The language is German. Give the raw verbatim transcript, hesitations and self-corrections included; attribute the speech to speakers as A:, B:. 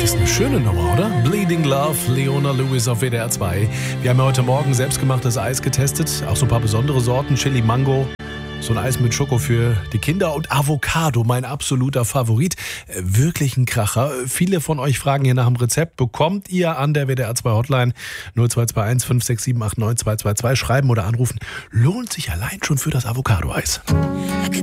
A: Das ist eine schöne Nummer, oder? Bleeding Love, Leona Lewis auf W D R zwei. Wir haben ja heute Morgen selbstgemachtes Eis getestet. Auch so ein paar besondere Sorten. Chili Mango. So ein Eis mit Schoko für die Kinder und Avocado, mein absoluter Favorit. Wirklich ein Kracher. Viele von euch fragen hier nach dem Rezept. Bekommt ihr an der W D R zwei Hotline null zwei zwei eins fünf sechs sieben acht neun zwei zwei zwei schreiben oder anrufen. Lohnt sich allein schon für das Avocado-Eis.